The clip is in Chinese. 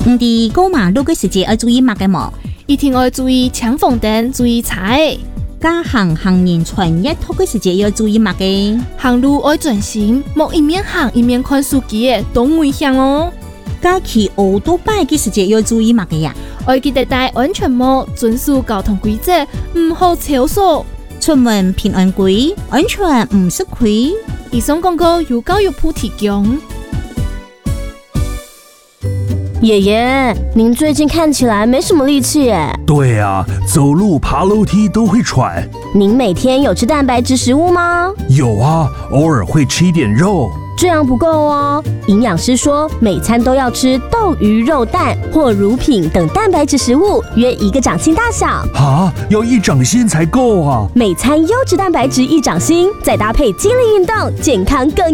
伫过马路的时节要注意乜嘅冇？ 一定要注意抢红灯，注意踩的。 加行人穿越拖的时节要注意乜嘅？ 行路要专心，莫一面行一面看手机的，都危险哦。 加骑奥多拜的时节要注意乜嘅呀？ 要记得戴安全帽，遵守交通规则，唔好超速。 出门平安归，安全唔吃亏。 以上广告由教育部提供。 爷爷，您最近看起来没什么力气耶。 对啊，走路爬楼梯都会喘。 您每天有吃蛋白质食物吗？ 有啊，偶尔会吃一点肉。 这样不够哦，营养师说每餐都要吃豆、鱼、肉、蛋或乳品等蛋白质食物，约1个掌心大小。 啊，要1掌心才够啊！ 每餐优质蛋白质1掌心，再搭配肌力运动，健康更